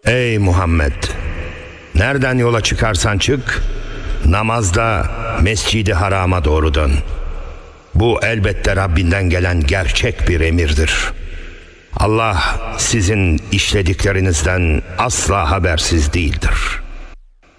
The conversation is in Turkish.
Ey Muhammed! Nereden yola çıkarsan çık, namazda Mescid-i Haram'a doğru dön. Bu elbette Rabbinden gelen gerçek bir emirdir. Allah sizin işlediklerinizden asla habersiz değildir.